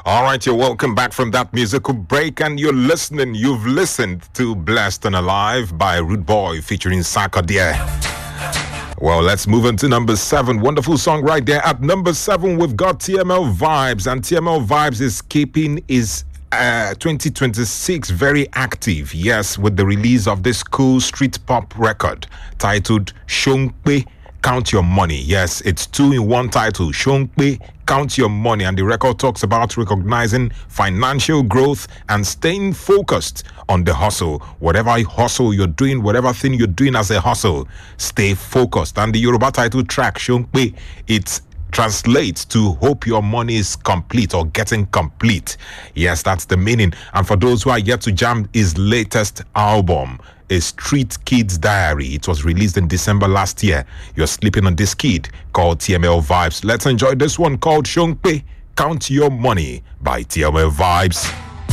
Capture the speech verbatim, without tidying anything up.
All right, you're welcome back from that musical break, and you're listening. You've listened to Blessed and Alive by Rude Boy featuring Sarkodie. Well, let's move on to number seven. Wonderful song right there. At number seven, we've got T M L Vibes, and T M L Vibes is keeping his uh, twenty twenty-six very active. Yes, with the release of this cool street pop record titled Shongpe, Count Your Money. Yes, it's two in one title. Shongpe, Count Your Money. And the record talks about recognizing financial growth and staying focused on the hustle. Whatever hustle you're doing, whatever thing you're doing as a hustle, stay focused. And the Yoruba title track, Shongpe, it translates to hope your money is complete or getting complete. Yes, that's the meaning. And for those who are yet to jam his latest album, A Street Kid's Diary, it was released in December last year. You're sleeping on this kid called T M L Vibes. Let's enjoy this one called Shongpe, Count Your Money by T M L Vibes.